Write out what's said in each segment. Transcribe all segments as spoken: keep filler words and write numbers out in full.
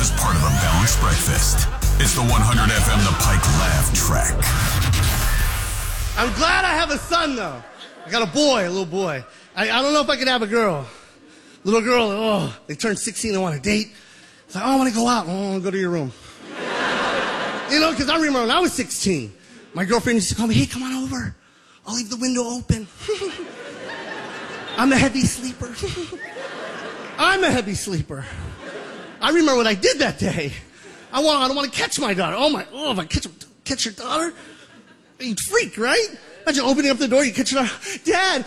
as part of the Balanced Breakfast. It's the one hundred F M The Pike Laugh Track. I'm glad I have a son, though. I got a boy, a little boy. I, I don't know if I could have a girl. Little girl, oh, they turn sixteen and want to date. It's like, oh, I want to go out. Oh, go to your room. You know, because I remember when I was sixteen, my girlfriend used to call me, hey, come on over. I'll leave the window open. I'm a heavy sleeper. I'm a heavy sleeper. I remember what I did that day. I want, I don't want to catch my daughter. Oh, my, oh, if I catch, catch your daughter, you'd freak, right? Imagine opening up the door, you catch your daughter. Dad,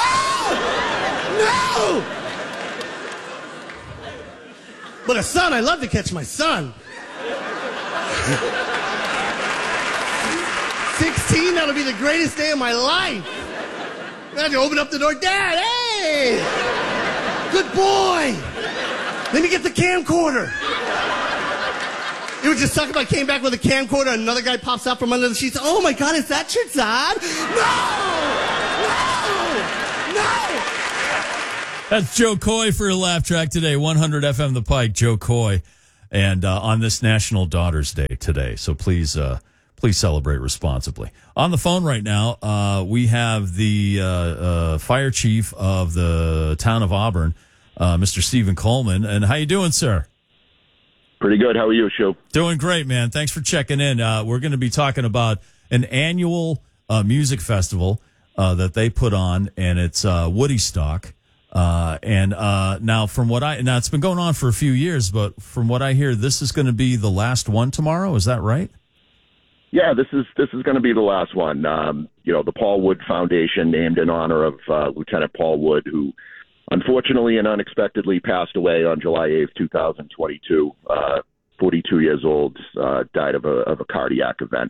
oh, no! But a son, I love to catch my son. sixteen, that'll be the greatest day of my life. Imagine open up the door, Dad, hey! Good boy! Let me get the camcorder. You were just talking about came back with a camcorder and another guy pops out from under the sheets. Oh my God, is that your dad? No! No! No! That's Joe Coy for your laugh track today. one hundred F M The Pike, Joe Coy. And uh, on this National Daughters Day today. So please, uh, please celebrate responsibly. On the phone right now, uh, we have the uh, uh, fire chief of the town of Auburn, uh, Mister Stephen Coleman. And how you doing, sir? Pretty good. How are you, Shu? Doing great, man. Thanks for checking in. Uh, we're going to be talking about an annual uh, music festival uh, that they put on, and it's uh, Woody Stock. Uh, and, uh, now from what I, now it's been going on for a few years, but from what I hear, this is going to be the last one tomorrow. Is that right? Yeah, this is, this is going to be the last one. Um, you know, the Paul Wood Foundation, named in honor of, uh, Lieutenant Paul Wood, who unfortunately and unexpectedly passed away on July eighth, twenty twenty-two, uh, forty-two years old, uh, died of a, of a cardiac event.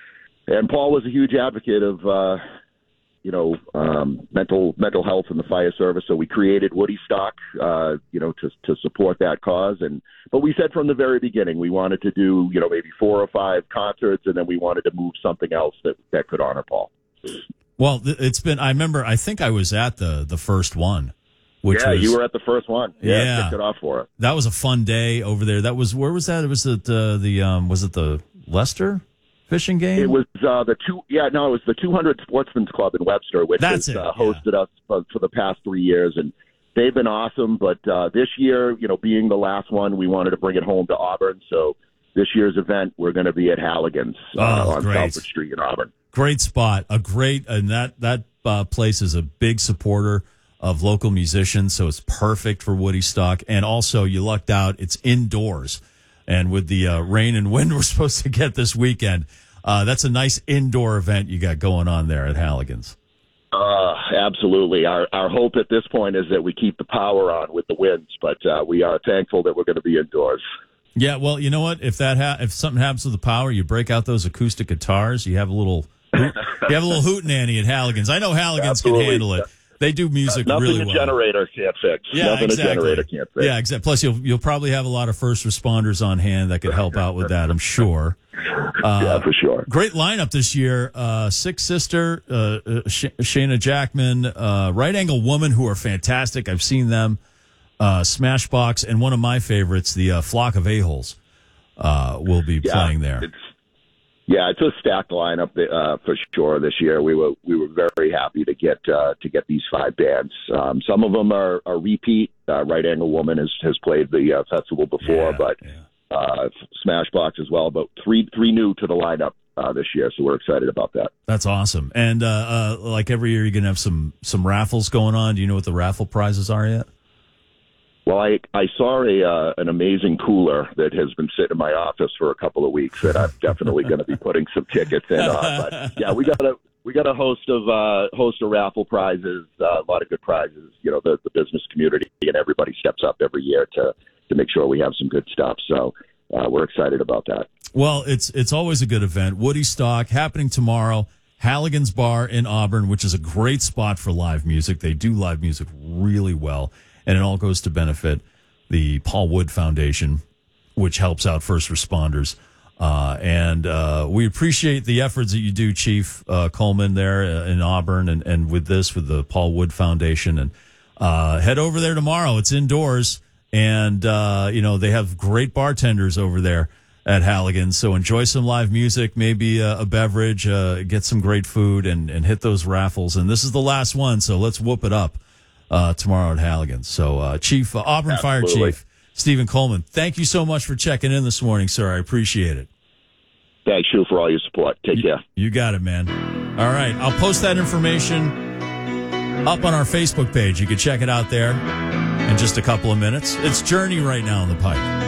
And Paul was a huge advocate of, uh, you know, um, mental mental health in the fire service. So we created Woody Stock, uh, you know, to to support that cause. And but we said from the very beginning we wanted to do, you know, maybe four or five concerts, and then we wanted to move something else that, that could honor Paul. Well, it's been. I remember. I think I was at the the first one. Which yeah, was, you were at the first one. Yeah, yeah, kicked it off for it. That was a fun day over there. That was where was that? It was at uh, the um, was it the Leicester fishing game? It was uh, the two. Yeah, no, it was the two hundred Sportsman's Club in Webster, which That's has it, uh, hosted yeah. us for, for the past three years, and they've been awesome. But uh, this year, you know, being the last one, we wanted to bring it home to Auburn. So this year's event, we're going to be at Halligan's uh, oh, on great. Southwood Street in Auburn. Great spot, a great, and that that uh, place is a big supporter of local musicians, so it's perfect for Woody Stock. And also, you lucked out; it's indoors, and with the uh, rain and wind we're supposed to get this weekend. Uh, that's a nice indoor event you got going on there at Halligan's. Uh, absolutely. Our our hope at this point is that we keep the power on with the winds, but uh, we are thankful that we're going to be indoors. Yeah, well, you know what? If that ha- if something happens with the power, you break out those acoustic guitars. You have a little you have a little hootenanny at Halligan's. I know Halligan's Absolutely. can handle it. They do music uh, really well. well. Nothing a generator can't fix. Yeah, Nothing exactly. a generator can't fix. Yeah, exactly. Plus, you'll you'll probably have a lot of first responders on hand that could help out with that, I'm sure. Uh, yeah, for sure. Great lineup this year. Uh, Six Sister, uh, uh, Sh- Shayna Jackman, uh, Right Angle Woman, who are fantastic. I've seen them. Uh, Smashbox, and one of my favorites, the uh, Flock of A-Holes, uh, will be yeah, playing there. It's, yeah, it's a stacked lineup uh, for sure this year. We were we were very happy to get uh, to get these five bands. Um, some of them are, are repeat. Uh, Right Angle Woman has has played the uh, festival before, yeah, but. Yeah. Uh, Smashbox as well, but three three new to the lineup uh, this year, so we're excited about that. That's awesome. And uh, uh, like every year, you're gonna have some some raffles going on. Do you know what the raffle prizes are yet? Well, I I saw a uh, an amazing cooler that has been sitting in my office for a couple of weeks that I'm definitely going to be putting some tickets in on. But yeah, we got a we got a host of uh, host of raffle prizes, uh, a lot of good prizes. You know, the the business community and everybody steps up every year to. to make sure we have some good stuff. So uh, we're excited about that. Well, it's it's always a good event. Woody Stock happening tomorrow. Halligan's Bar in Auburn, which is a great spot for live music. They do live music really well, and it all goes to benefit the Paul Wood Foundation, which helps out first responders. Uh, and uh, we appreciate the efforts that you do, Chief uh, Coleman, there in Auburn, and, and with this, with the Paul Wood Foundation. And uh, head over there tomorrow. It's indoors. and uh, you know they have great bartenders over there at Halligan's. So enjoy some live music, maybe a, a beverage, uh, get some great food, and, and hit those raffles. And this is the last one, so let's whoop it up uh, tomorrow at Halligan's. So uh, Chief uh, Auburn Absolutely. Fire Chief Stephen Coleman, thank you so much for checking in this morning, sir. I appreciate it. Thanks, Shu, for all your support. Take care. You got it, man. All right, I'll post that information up on our Facebook page. You can check it out there in just a couple of minutes. It's Journey right now on the Pike.